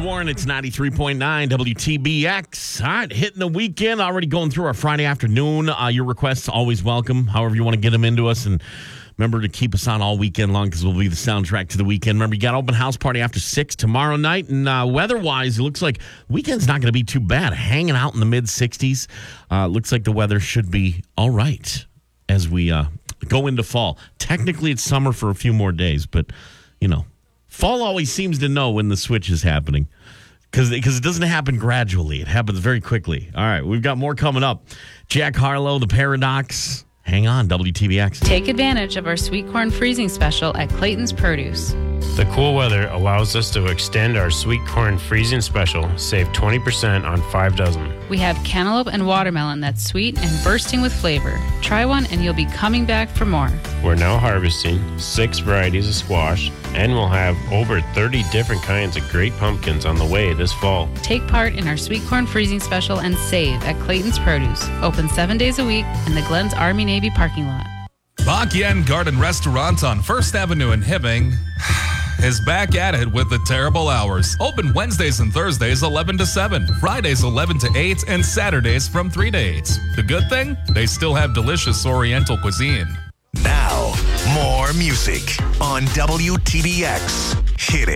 Warren. It's 93.9 WTBX. All right, hitting the weekend. Already going through our Friday afternoon. Your requests always welcome. However you want to get them into us. And remember to keep us on all weekend long because we'll be the soundtrack to the weekend. Remember, you got open house party after 6 tomorrow night. And weather-wise, it looks like the weekend's not going to be too bad. Hanging out in the mid-60s. Looks like the weather should be all right as we go into fall. Technically, it's summer for a few more days, but, you know. Fall always seems to know when the switch is happening because it doesn't happen gradually. It happens very quickly. All right, we've got more coming up. Jack Harlow, The Paradox. Hang on, WTBX. Take advantage of our sweet corn freezing special at Clayton's Produce. The cool weather allows us to extend our sweet corn freezing special, save 20% on 5 dozen. We have cantaloupe and watermelon that's sweet and bursting with flavor. Try one and you'll be coming back for more. We're now harvesting 6 varieties of squash, and we'll have over 30 different kinds of great pumpkins on the way this fall. Take part in our sweet corn freezing special and save at Clayton's Produce. Open 7 days a week in the Glens Army Navy parking lot. Bak Yen Garden Restaurant on 1st Avenue in Hibbing is back at it with the terrible hours. Open Wednesdays and Thursdays 11 to 7, Fridays 11 to 8, and Saturdays from 3 to 8. The good thing? They still have delicious Oriental cuisine. Now, more music on WTBX. Hit it.